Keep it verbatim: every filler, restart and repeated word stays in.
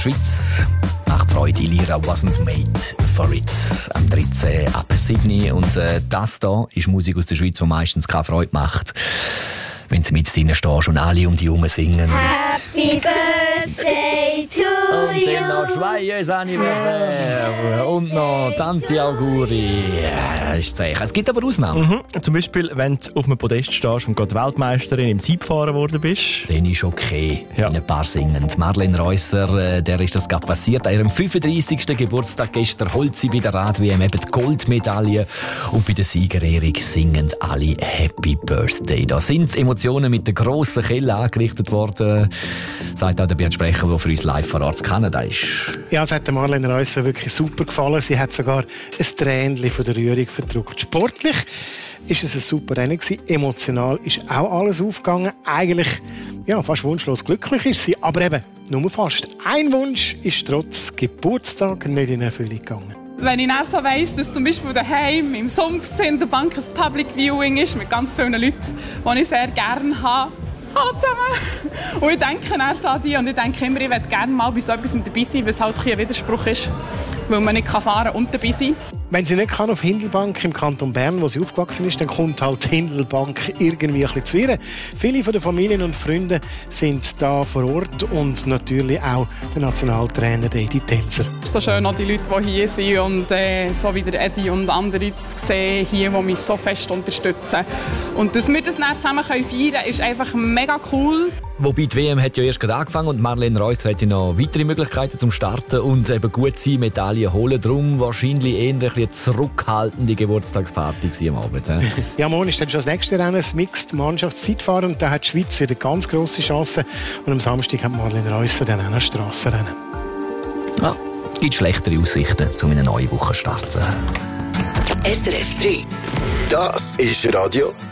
Schweiz. Macht Freude, Lira wasn't made for it. Am dreizehnten ab Sydney. Und äh, das hier ist Musik aus der Schweiz, die meistens keine Freude macht. Wenn du mit drinnen stehst und alle um dich herum singen. Happy Birthday to und you. Und dann noch Joyeux Anniversaire. Und noch Tante Auguri. Ja, ist zäh. Es gibt aber Ausnahmen. Mhm. Zum Beispiel, wenn du auf einem Podest stehst und gerade Weltmeisterin im Zeitfahren geworden bist. Dann ist okay, ja. Wenn ein paar singen. Marlene Reusser, der ist das gerade passiert. An ihrem fünfunddreissigsten Geburtstag gestern holt sie bei der Rad-W M eben die Goldmedaille. Und bei der Siegerehrung singen alle Happy Birthday. Da sind Emotionen mit der grossen Kelle angerichtet worden, sagt auch der Bert Sprecher, der für uns live vor Ort in Kanada ist. Ja, es hat der Marlene Reusser wirklich super gefallen. Sie hat sogar ein Tränchen von der Rührung verdrückt. Sportlich ist es ein super Rennen gewesen. Emotional ist auch alles aufgegangen. Eigentlich ja, fast wunschlos glücklich ist sie, aber eben nur fast. Ein Wunsch ist trotz Geburtstag nicht in Erfüllung gegangen. Wenn ich dann so weiss, dass zum Beispiel daheim im Sumpf in der Bank ein Public Viewing ist mit ganz vielen Leuten, die ich sehr gerne habe. Hallo zusammen! Und ich denke dann so an die und ich denke immer, ich möchte gerne mal bei so etwas dabei sein, was halt ein Widerspruch ist, weil man nicht fahren kann und dabei sein. Wenn sie nicht kann auf Hindelbank im Kanton Bern, wo sie aufgewachsen ist, dann kommt halt die Hindelbank irgendwie ein bisschen zu ihr. Viele von den Familien und Freunden sind da vor Ort und natürlich auch der Nationaltrainer Edi Tenzer. Es ist so schön, auch die Leute, die hier sind und äh, so wie der Edi und andere zu sehen, hier, die mich so fest unterstützen. Und dass wir das dann zusammen feiern können, ist einfach mega cool. Wobei die W M hat ja erst gerade angefangen und Marlene Reusser hat ja noch weitere Möglichkeiten zum Starten und eben gut sein, Medaillen holen. Darum wahrscheinlich eher eine zurückhaltende Geburtstagsparty am Abend. Ja, morgen ist dann schon das nächste Rennen, das Mixed Mannschaftszeitfahren. Und da hat die Schweiz wieder ganz grosse Chancen. Und am Samstag hat Marlene Reusser dann auch ein Strassenrennen. Ja, es gibt schlechtere Aussichten, um in eine neue Woche zu starten. S R F drei. Das ist Radio